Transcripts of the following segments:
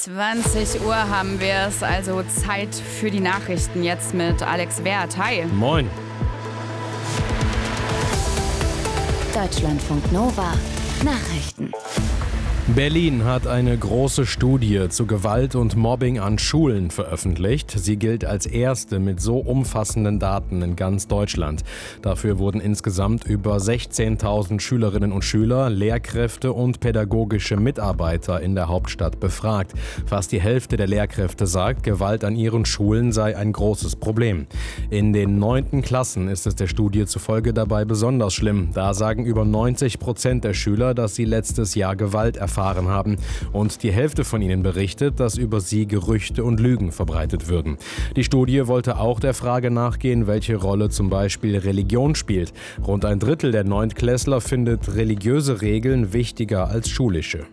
20 Uhr haben wir es, also Zeit für die Nachrichten jetzt mit Alex Wert. Hi. Moin. Deutschlandfunk Nova. Nachrichten. Berlin hat eine große Studie zu Gewalt und Mobbing an Schulen veröffentlicht. Sie gilt als erste mit so umfassenden Daten in ganz Deutschland. Dafür wurden insgesamt über 16.000 Schülerinnen und Schüler, Lehrkräfte und pädagogische Mitarbeiter in der Hauptstadt befragt. Fast die Hälfte der Lehrkräfte sagt, Gewalt an ihren Schulen sei ein großes Problem. In den 9. Klassen ist es der Studie zufolge dabei besonders schlimm. Da sagen über 90% der Schüler, dass sie letztes Jahr Gewalt erfahren haben. Und die Hälfte von ihnen berichtet, dass über sie Gerüchte und Lügen verbreitet würden. Die Studie wollte auch der Frage nachgehen, welche Rolle zum Beispiel Religion spielt. Rund ein Drittel der Neuntklässler findet religiöse Regeln wichtiger als schulische.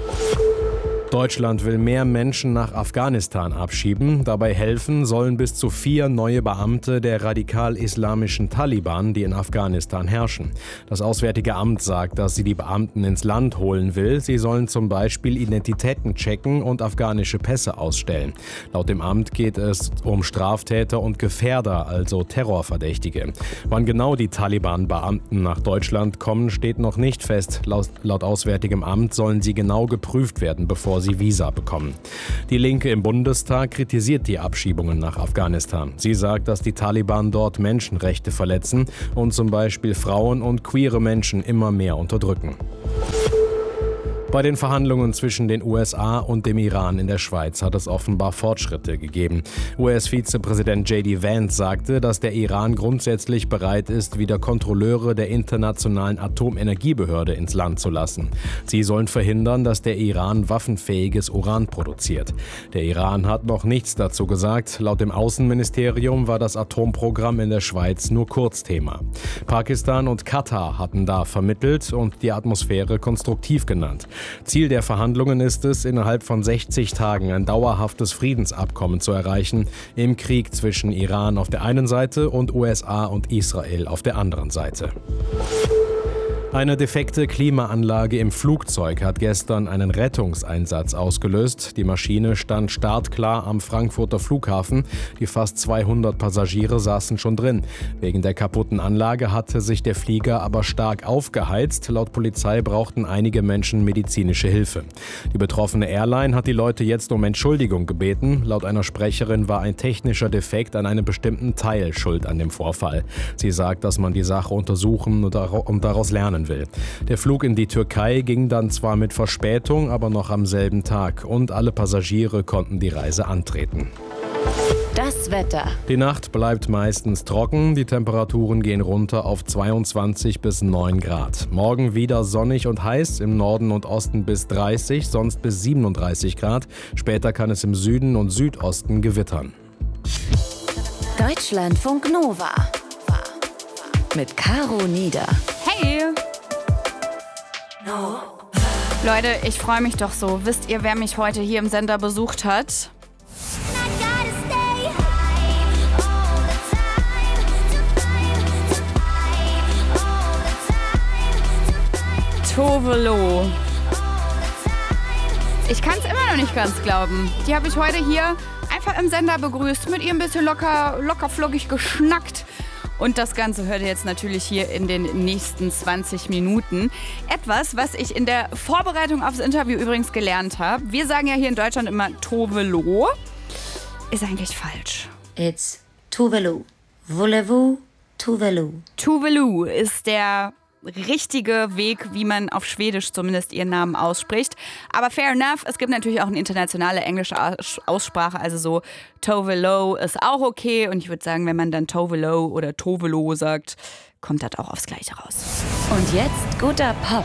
Deutschland will mehr Menschen nach Afghanistan abschieben. Dabei helfen sollen bis zu 4 neue Beamte der radikal-islamischen Taliban, die in Afghanistan herrschen. Das Auswärtige Amt sagt, dass sie die Beamten ins Land holen will. Sie sollen zum Beispiel Identitäten checken und afghanische Pässe ausstellen. Laut dem Amt geht es um Straftäter und Gefährder, also Terrorverdächtige. Wann genau die Taliban-Beamten nach Deutschland kommen, steht noch nicht fest. Laut Auswärtigem Amt sollen sie genau geprüft werden, bevor sie Visa bekommen. Die Linke im Bundestag kritisiert die Abschiebungen nach Afghanistan. Sie sagt, dass die Taliban dort Menschenrechte verletzen und zum Beispiel Frauen und queere Menschen immer mehr unterdrücken. Bei den Verhandlungen zwischen den USA und dem Iran in der Schweiz hat es offenbar Fortschritte gegeben. US-Vizepräsident J.D. Vance sagte, dass der Iran grundsätzlich bereit ist, wieder Kontrolleure der Internationalen Atomenergiebehörde ins Land zu lassen. Sie sollen verhindern, dass der Iran waffenfähiges Uran produziert. Der Iran hat noch nichts dazu gesagt. Laut dem Außenministerium war das Atomprogramm in der Schweiz nur Kurzthema. Pakistan und Katar hatten da vermittelt und die Atmosphäre konstruktiv genannt. Ziel der Verhandlungen ist es, innerhalb von 60 Tagen ein dauerhaftes Friedensabkommen zu erreichen, im Krieg zwischen Iran auf der einen Seite und USA und Israel auf der anderen Seite. Eine defekte Klimaanlage im Flugzeug hat gestern einen Rettungseinsatz ausgelöst. Die Maschine stand startklar am Frankfurter Flughafen. Die fast 200 Passagiere saßen schon drin. Wegen der kaputten Anlage hatte sich der Flieger aber stark aufgeheizt. Laut Polizei brauchten einige Menschen medizinische Hilfe. Die betroffene Airline hat die Leute jetzt um Entschuldigung gebeten. Laut einer Sprecherin war ein technischer Defekt an einem bestimmten Teil schuld an dem Vorfall. Sie sagt, dass man die Sache untersuchen und daraus lernen will. Der Flug in die Türkei ging dann zwar mit Verspätung, aber noch am selben Tag und alle Passagiere konnten die Reise antreten. Das Wetter. Die Nacht bleibt meistens trocken, die Temperaturen gehen runter auf 22 bis 9 Grad. Morgen wieder sonnig und heiß, im Norden und Osten bis 30, sonst bis 37 Grad. Später kann es im Süden und Südosten gewittern. Deutschlandfunk Nova. Mit Caro Nieder. Hey! Leute, ich freue mich doch so. Wisst ihr, wer mich heute hier im Sender besucht hat? Tove Lo. Ich kann es immer noch nicht ganz glauben. Die habe ich heute hier einfach im Sender begrüßt, mit ihr ein bisschen locker flockig geschnackt. Und das Ganze hört ihr jetzt natürlich hier in den nächsten 20 Minuten. Etwas, was ich in der Vorbereitung aufs Interview übrigens gelernt habe. Wir sagen ja hier in Deutschland immer Tove Lo. Ist eigentlich falsch. It's Tove Lo. Voulez-vous Tove Lo? Tove Lo ist der richtige Weg, wie man auf Schwedisch zumindest ihren Namen ausspricht. Aber fair enough, es gibt natürlich auch eine internationale englische Aussprache, also so Tove Lo ist auch okay. Und ich würde sagen, wenn man dann Tove Lo oder Tove Lo sagt, kommt das auch aufs Gleiche raus. Und jetzt guter Pop.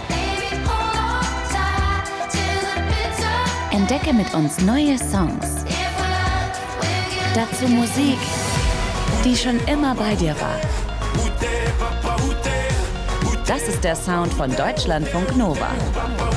Entdecke mit uns neue Songs. Dazu Musik, die schon immer bei dir war. Das ist der Sound von Deutschlandfunk Nova.